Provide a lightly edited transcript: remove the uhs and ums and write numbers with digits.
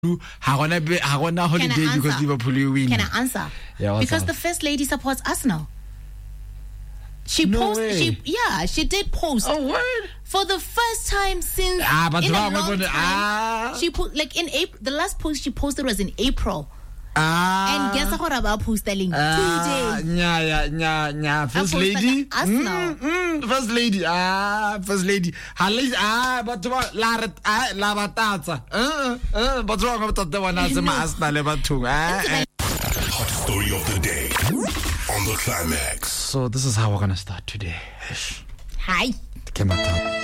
holiday because Liverpool win. Can I answer? Yeah, because the First Lady supports Arsenal. She posted. She did post. Oh, word. For the first time since but in a long time, she put like in April. The last post she posted was in April. And guess what about posting 2 days? First Lady. Arsenal. First Lady. First Lady. But la batata. But wrong about the one as a Arsenal battu. Hot story of the day on the Climax. So this is how we're gonna start today. Hi.